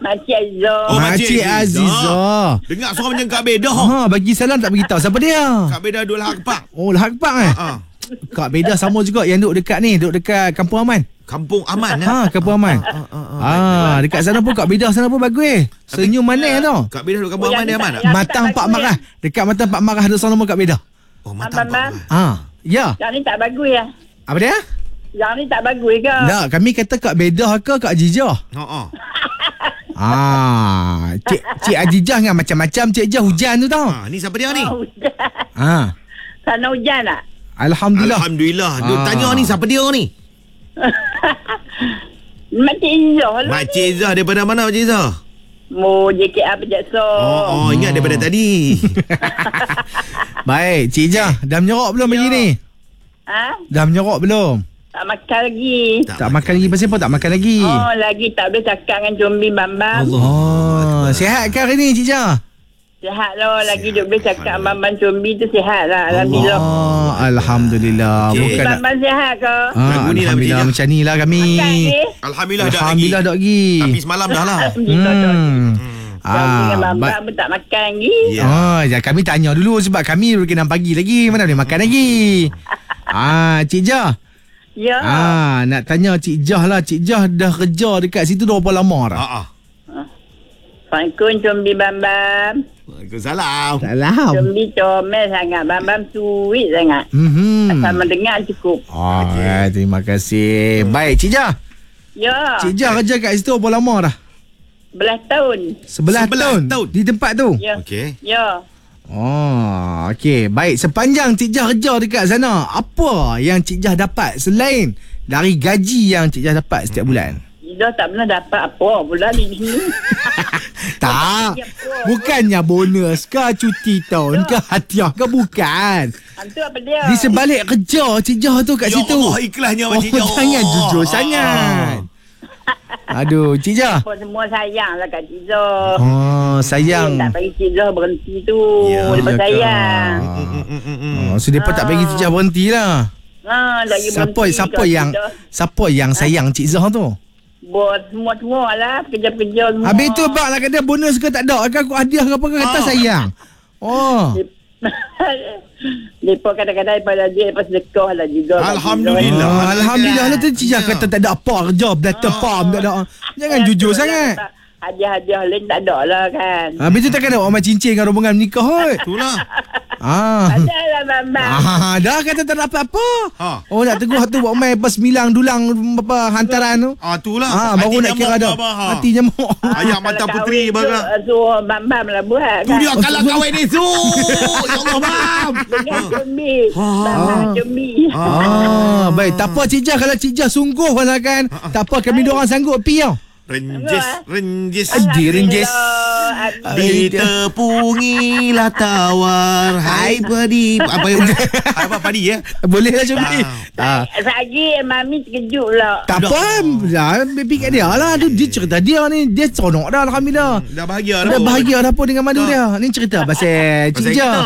Makcik Azizah. Oh, Makcik Azizah. Dengar suara macam Kak Beda. Bagi salam tak beritahu siapa dia? Kak Beda duduk Lahak Park. Oh, Lahak Park Kak Beda sama juga yang duduk dekat Kampung Aman. Kampung Aman Kampung Aman. Dekat sana pun Kak Beda sana pun bagus. Senyum manis tau. Kak Beda duduk Kampung Aman dia mana? Matang Pak Marah. Dekat Matang Pak Marah ada sana pun Kak Beda. Oh, Matang Pak Marah. Ya. Yang ni tak bagus ya. Apa dia? Yang ni tak bagus ke? Tak, kami kata Kak Beda ke Kak Ajijah. Cik Ajijah dengan macam-macam Cik Jah hujan tu tau. Ni siapa dia ni? Hujan. Sana hujan tak? Alhamdulillah. Duk tanya ni siapa dia ni? Makcik Izzah lah. Makcik Izzah daripada mana Makcik Izzah? JKA Pejaksaan. Ingat daripada tadi. Baik, Cik Jah dah menyorok belum pagi ni? Dah menyorok belum? Tak makan lagi. Tak makan lagi. Pasal apa tak makan lagi? Lagi tak boleh cakap dengan Combi Bambam. Sihat ke hari ni Cik Jah? Sihat lah. Lagi duk boleh cakap dengan Bambam Combi tu sihat lah. Alhamdulillah. Alhamdulillah. Bukan Bambam sihat ke? Alhamdulillah macam ni lah kami. Alhamdulillah dah lagi. Tapi semalam dah lah. Dengan Bambam pun tak makan lagi. Kami tanya dulu sebab kami baru kena pagi lagi. Mana boleh makan lagi. Cik Jah. Ya. Nak tanya Cik Jah lah. Cik Jah dah kerja dekat situ dah berapa lama dah? Assalamualaikum Combi Bambam. Waalaikumsalam. Salam. Combi comel sangat. Bambam sweet sangat. Asal mendengar cukup. Terima kasih. Baik Cik Jah. Ya. Cik Jah kerja kat situ berapa lama dah? 11 tahun. 11 tahun. Di tempat tu? Ya. Okey. Ya. Okey. Baik. Sepanjang Cik Jah kerja dekat sana, apa yang Cik Jah dapat selain dari gaji yang Cik Jah dapat setiap bulan? Dah tak pernah dapat apa pula di sini. Tak. Bukannya bonus ke, cuti tahun ke, hadiah ke, bukan. Itu apa dia? Di sebalik kerja Cik Jah tu kat situ. Ya Allah, ikhlasnya Cik Jah. Jangan jujur sangat. Aduh, Cik Jah. Semua sayang lah kat Cik Jah. Sayang. Tak bagi Cik Jah berhenti tu. Lepas sayang. So, mereka tak bagi Cik Jah berhenti lah. Siapa yang sayang Cik Jah tu? Buat semua lah. Pekerja-pekerja semua. Habis tu bak nak kata bonus ke tak ada ke, aku hadiah ke apa ke, kata sayang. Mereka kadang-kadang daripada dia lepas sedekah lah juga. Alhamdulillah lah tu Cik Jah kata tak ada apa kerja. Belata pam tak ada. Jangan jujur sangat. Hadiah-hadiah lain tak ada lah kan. Habis tu takkan ada orang cincin dengan rombongan menikah kot. Itulah. Ada lah Bambang. Dah kata tak ada apa-apa. Nak teguh tu buat main pas milang dulang apa hantaran tu. Itulah. Baru nak kira ada. Hati nyamuk. Ayah mata puteri bagai. So Bambam lah buat. Tu dia kalau kahwin ni su. Ya Allah Bam. Dengan Combi. Bambam Combi. Baik, tak apa Cik Jah, kalau Cik Jah sungguh lah kan. Tak apa, kami diorang sanggup pi tau. Renjis. Renjis. Ditepungilah tawar. Hai padi. Apa padi ya? Boleh lah Combi. Lagi Mami terkejut lah. Tak apa. Baby kat dia lah. Dia cerita dia ni. Dia seronok dah Alhamdulillah. Dah bahagia dah. Dah bahagia dah pun dengan madu dia. Ni cerita pasal Cik Jah.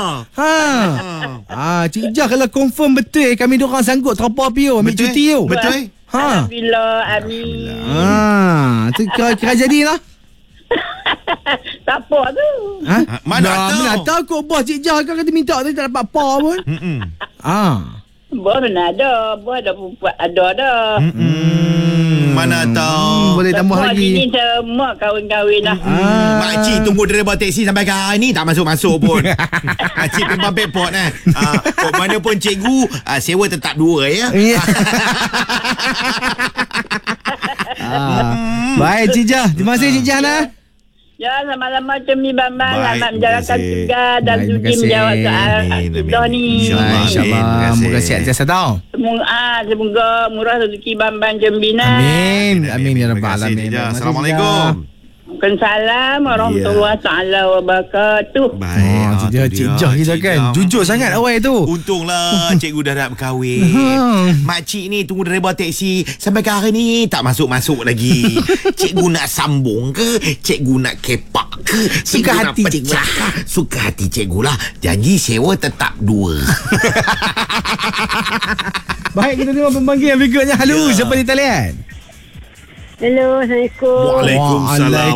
Cik Jah kalau confirm betul kami diorang sanggup terapa pi ambil cuti tu. Betul. Alhamdulillah. Amin. Tu kira jadilah. Tak apa tu. Mana tahu kau bos Cik Jah kau kata minta tu tak dapat apa pun. Bos mana ada. Bos ada dah. Mana tahu. Boleh tambah lagi. Ini semua kahwin-kahwin lah. Makcik tunggu driver taksi sampai hari ni tak masuk-masuk pun. Makcik memang backport kok mana pun cikgu sewa tetap 2 ya. Baik Cik Jah. Terima kasih Cik Jah lah. Ya, sama-sama Combi Bambang. Selamat menjalankan tugas dan sudi menjawab soal kita ni. InsyaAllah. Moga sihat jasa tau. Semoga murah rezeki Bambang Combi nak. Amin ya rabbal alamin. Assalamualaikum. Waalaikumsalam warahmatullahi taala wabarakatuh. Baik. Cik Jah kita kan jujur sangat awal tu. Untunglah cikgu dah nak berkahwin. Makcik ni tunggu driver taksi sampai ke hari ni tak masuk-masuk lagi. Cikgu nak sambung ke? Cikgu nak kepak ke? Suka hati cikgu. Suka hati cikgu lah. Janji sewa tetap 2. Baik, kita terima pemanggilan berikutnya. Halo, siapa di talian? Hello, Assalamualaikum. Waalaikumsalam.